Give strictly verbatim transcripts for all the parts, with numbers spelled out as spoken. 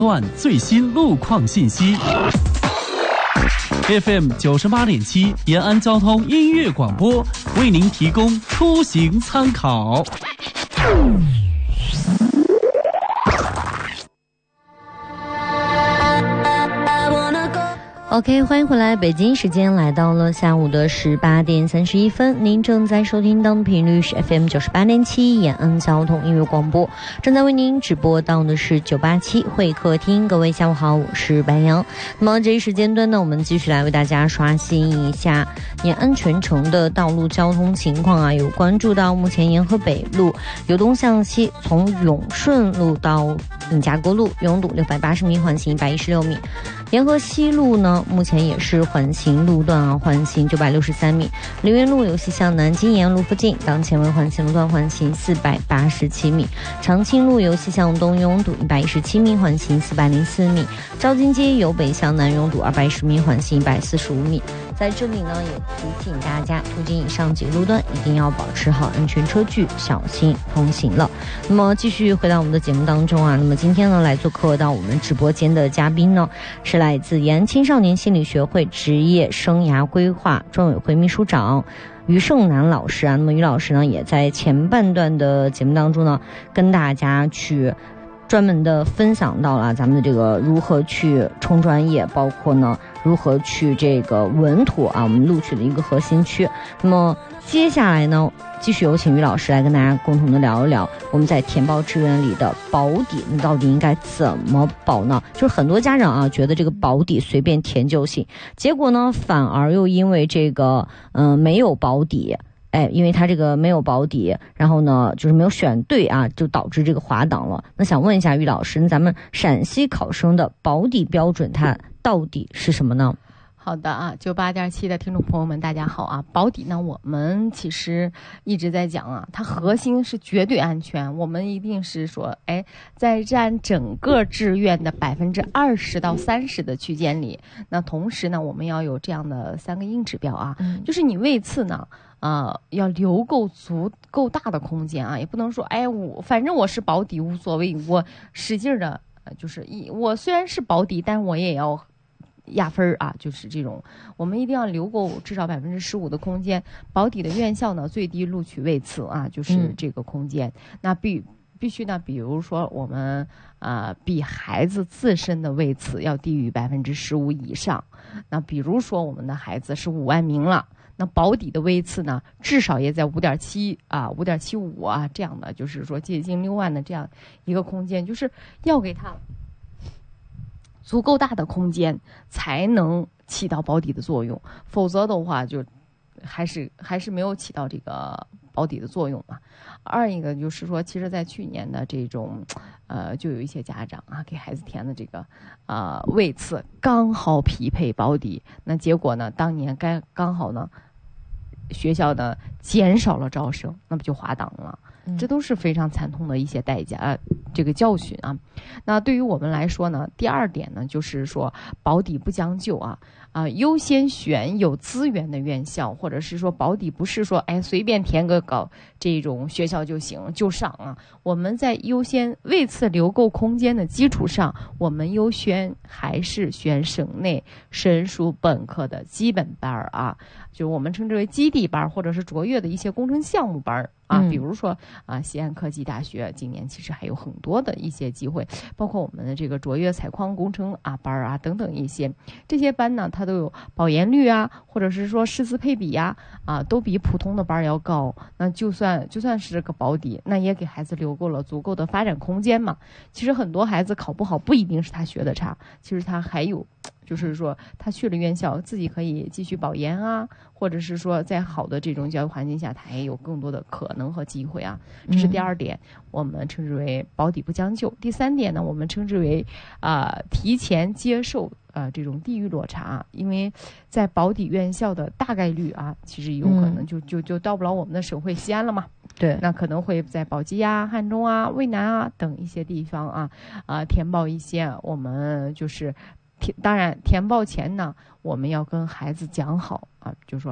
段最新路况信息。F M 九十八点七延安交通音乐广播为您提供出行参考。 OK， 欢迎回来，北京时间来到了下午的十八点三十一分，您正在收听到的频率是 F M 九十八点七延安交通音乐广播，正在为您直播到的是九八七会客厅。各位下午好，我是白杨。那么这一时间段呢，我们继续来为大家刷新一下延安全程的道路交通情况啊，有关注到目前沿河北路由东向西，从永顺路到尹家沟路拥堵六百八十米，缓行一百一十六米。沿河西路呢，目前也是缓行路段啊，缓行九百六十三米。陵园路由西向南京沿路附近，当前为缓行路段，缓行四百八十七米。长青路由西向东拥堵一百一十七米，缓行四百零四米。昭金街由北向南拥堵二百一十米，缓行一百四十五米。在这里呢，也提醒大家，途经以上几个路段一定要保持好安全车距，小心通行了。那么继续回到我们的节目当中啊，那么今天呢，来做客到我们直播间的嘉宾呢，是来自延安青少年心理学会职业生涯规划专委会秘书长于胜南老师啊。那么于老师呢，也在前半段的节目当中呢，跟大家去专门的分享到了咱们的这个如何去冲专业，包括呢如何去这个稳妥啊我们录取的一个核心区。那么接下来呢，继续有请于老师来跟大家共同的聊一聊我们在填报志愿里的保底，你到底应该怎么保呢？就是很多家长啊觉得这个保底随便填就行，结果呢反而又因为这个嗯、呃、没有保底。哎，因为他这个没有保底，然后呢，就是没有选对啊，就导致这个滑档了。那想问一下于老师，咱们陕西考生的保底标准它到底是什么呢？ 好的啊，九八点七的听众朋友们，大家好啊！保底呢，我们其实一直在讲啊，它核心是绝对安全。我们一定是说，哎，在占整个志愿的百分之二十到三十的区间里，那同时呢，我们要有这样的三个硬指标啊，嗯、就是你位次呢。呃，要留够足够大的空间啊，也不能说，哎，我反正我是保底无所谓，我使劲的，呃，就是一我虽然是保底，但我也要压分啊，就是这种，我们一定要留够至少百分之十五的空间。保底的院校呢，最低录取位次啊，就是这个空间。嗯、那必必须呢，比如说我们呃比孩子自身的位次要低于百分之十五以上。那比如说我们的孩子是五万名了。那保底的位次呢，至少也在五点七啊，五点七五啊，这样的，就是说接近六万的这样一个空间，就是要给他足够大的空间，才能起到保底的作用。否则的话，就还是还是没有起到这个保底的作用嘛。二一个就是说，其实，在去年的这种，呃，就有一些家长啊，给孩子填的这个，呃，位次刚好匹配保底，那结果呢，当年该刚好呢。学校呢减少了招生，那不就滑档了？这都是非常惨痛的一些代价，呃，这个教训啊。那对于我们来说呢，第二点呢，就是说保底不将就啊，啊、呃，优先选有资源的院校，或者是说保底不是说哎随便填个搞这种学校就行就上啊。我们在优先位次留够空间的基础上，我们优先还是选省内申属本科的基本班啊。就我们称之为基地班或者是卓越的一些工程项目班啊，嗯、比如说啊，西安科技大学今年其实还有很多的一些机会，包括我们的这个卓越采矿工程啊班啊等等一些这些班呢，它都有保研率啊，或者是说师资配比呀 啊, 啊，都比普通的班要高。那就算就算是个保底，那也给孩子留够了足够的发展空间嘛。其实很多孩子考不好，不一定是他学的差，其实他还有。就是说他去了院校自己可以继续保研啊，或者是说在好的这种教育环境下他也有更多的可能和机会啊，这是第二点，我们称之为保底不将就。第三点呢，我们称之为啊、呃、提前接受啊、呃、这种地域落差，因为在保底院校的大概率啊，其实有可能就就就到不了我们的省会西安了嘛。对，那可能会在宝鸡啊、汉中啊、渭南啊等一些地方啊啊、呃、填报一些我们就是。当然填报前呢，我们要跟孩子讲好啊，就说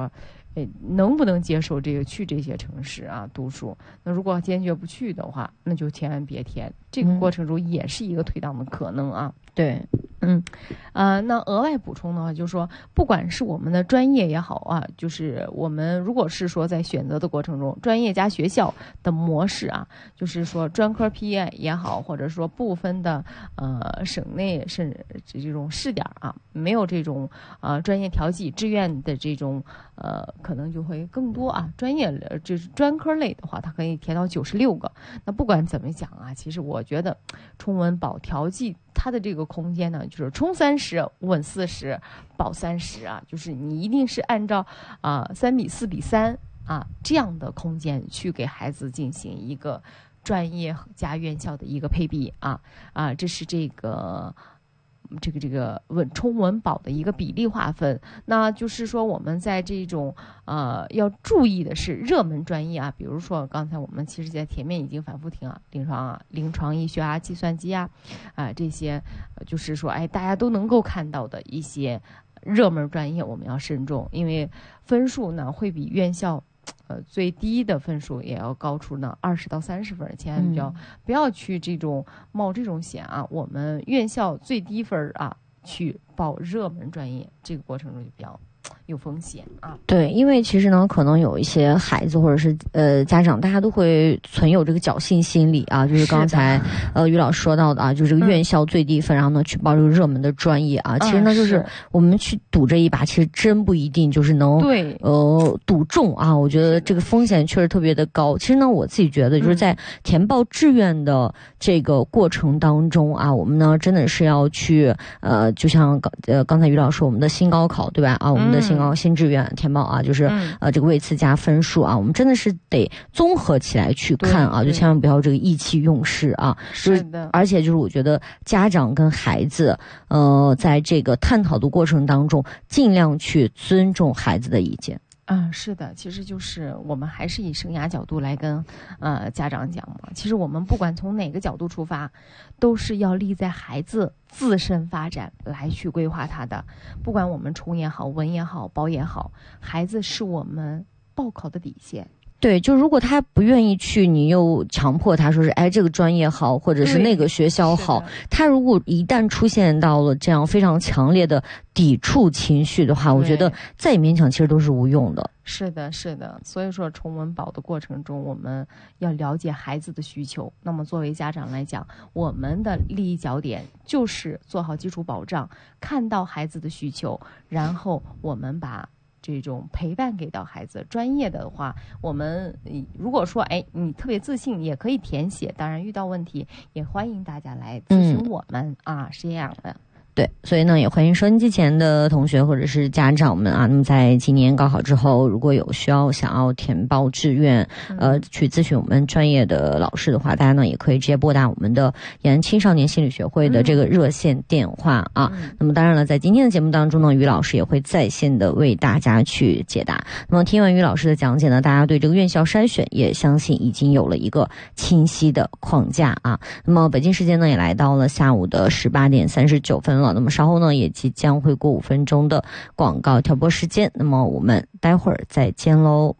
哎，能不能接受这个去这些城市啊读书？那如果坚决不去的话，那就千万别填。这个过程中也是一个退档的可能啊。 嗯、对， 嗯，呃，那额外补充的话，就是说，不管是我们的专业也好啊，就是我们如果是说在选择的过程中，专业加学校的模式啊，就是说专科批验也好，或者说部分的呃省内甚至这种试点啊，没有这种呃专业调剂志愿的这种呃，可能就会更多啊。专业就是专科类的话，它可以填到九十六个。那不管怎么讲啊，其实我觉得冲文保调剂它的这个空间呢，就是冲三十稳四十保三十啊，就是你一定是按照啊三比四比三啊这样的空间去给孩子进行一个专业加院校的一个配比啊啊，这是这个。这个这个稳冲文保的一个比例划分，那就是说我们在这种呃要注意的是热门专业啊，比如说刚才我们其实在前面已经反复听啊，临床啊、临床医学啊、计算机啊啊这些，就是说哎大家都能够看到的一些热门专业，我们要慎重，因为分数呢会比院校。呃，最低的分数也要高出呢二十到三十分，千万不要、嗯、不要去这种冒这种险啊！我们院校最低分啊，去报热门专业，这个过程中就比较有风险啊。 对，因为其实呢，可能有一些孩子或者是呃家长，大家都会存有这个侥幸心理啊，就是刚才呃于老师说到的啊，就是这个院校最低分，嗯、然后呢去报这个热门的专业啊。其实呢，嗯、就是我们去赌这一把，其实真不一定就是能对呃赌中啊。我觉得这个风险确实特别的高。其实呢，我自己觉得就是在填报志愿的这个过程当中啊，我们呢真的是要去呃，就像刚呃刚才于老师说，我们的新高考对吧？啊，我们的新高、嗯、新志愿填报啊，就是、嗯、呃这个位次加分数啊，我们真的是得综合起来去看啊，就千万不要这个意气用事啊。 是的， 而且就是我觉得家长跟孩子呃在这个探讨的过程当中，尽量去尊重孩子的意见。 嗯，是的，其实就是我们还是以生涯角度来跟呃家长讲嘛。其实我们不管从哪个角度出发，都是要立在孩子自身发展来去规划他的。不管我们冲也好，文也好，保也好，孩子是我们报考的底线。 对，就如果他不愿意去，你又强迫他说是哎这个专业好，或者是那个学校好，他如果一旦出现到了这样非常强烈的抵触情绪的话，我觉得再勉强其实都是无用的。 是的，是的，所以说冲文保的过程中，我们要了解孩子的需求。那么作为家长来讲，我们的利益焦点就是做好基础保障，看到孩子的需求，然后我们把这种陪伴给到孩子。专业的话，我们如果说哎你特别自信也可以填写，当然遇到问题也欢迎大家来咨询我们、嗯、啊，是这样的。 对，所以呢，也欢迎收音机前的同学或者是家长们啊。那么在今年高考之后，如果有需要想要填报志愿，呃，去咨询我们专业的老师的话，大家呢也可以直接拨打我们的延安青少年心理学会的这个热线电话啊。嗯、那么当然了，在今天的节目当中呢，于老师也会在线的为大家去解答。那么听完于老师的讲解呢，大家对这个院校筛选也相信已经有了一个清晰的框架啊。那么北京时间呢也来到了下午的十八点三十九分了。那么稍后呢，也即将会过五分钟的广告调播时间。那么我们待会儿再见喽。